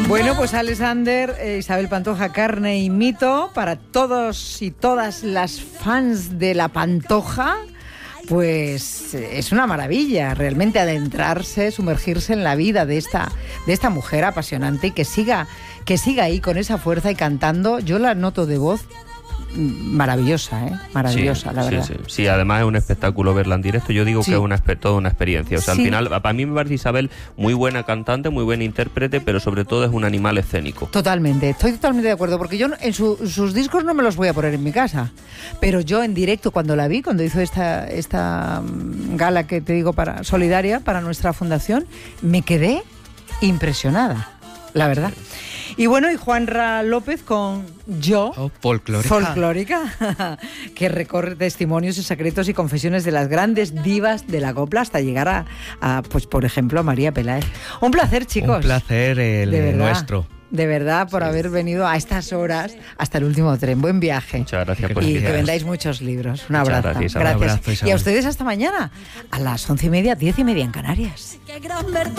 Bueno, pues Alexander, Isabel Pantoja, carne y mito para todos y todas las fans de la Pantoja. Pues es una maravilla realmente adentrarse, sumergirse en la vida de esta mujer apasionante y que siga ahí con esa fuerza y cantando. Yo la noto de voz maravillosa, maravillosa, sí, la verdad. Sí, además es un espectáculo verla en directo. Yo digo que es toda una experiencia. O sea, al final, para mí me parece Isabel muy buena cantante, muy buena intérprete, pero sobre todo es un animal escénico. Totalmente, estoy totalmente de acuerdo, porque yo en sus discos no me los voy a poner en mi casa, pero yo en directo cuando la vi, cuando hizo esta gala que te digo solidaria para nuestra fundación, me quedé impresionada, la verdad. Y bueno, y Juanra López con Yo, folclórica, que recorre testimonios y secretos y confesiones de las grandes divas de la copla hasta llegar a pues por ejemplo, a María Peláez. Un placer, chicos. Un placer nuestro. De verdad, por haber venido a estas horas hasta el último tren. Buen viaje. Muchas gracias por y que vendáis muchos libros. Un abrazo. Gracias. Un abrazo, y a ustedes hasta mañana, a las 11:30, 10:30 en Canarias.